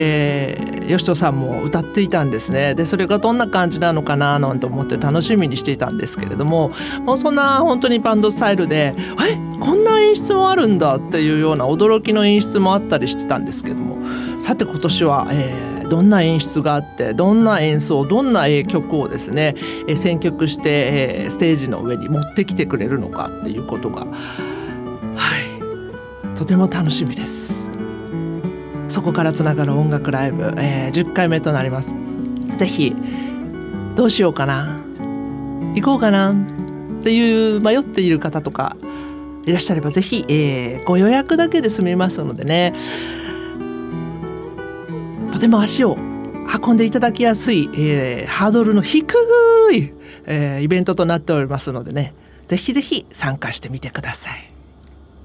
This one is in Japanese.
吉人さんも歌っていたんですね。でそれがどんな感じなのかななんて思って楽しみにしていたんですけれども、もうそんな本当にバンドスタイルでこんな演出もあるんだっていうような驚きの演出もあったりしてたんですけども、さて今年は、どんな演出があってどんな演奏どんな曲をですね、選曲して、ステージの上に持ってきてくれるのかっていうことが、とても楽しみです。そこからつながる音楽ライブ、10回目となります。ぜひどうしようかな行こうかなっていう迷っている方とかいらっしゃればぜひ、ご予約だけで済みますのでね、とても足を運んでいただきやすい、ハードルの低い、イベントとなっておりますのでね、ぜひぜひ参加してみてください。